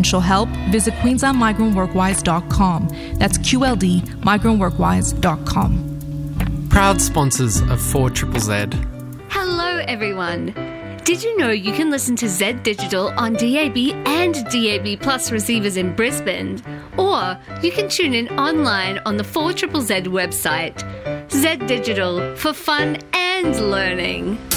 social help, visit queenslandmigrantworkwise.com. That's QLD, migrantworkwise.com. Proud sponsors of 4ZZZ. Hello everyone. Did you know you can listen to Z Digital on DAB and DAB Plus receivers in Brisbane? Or you can tune in online on the 4ZZZ website. Z Digital, for fun and learning.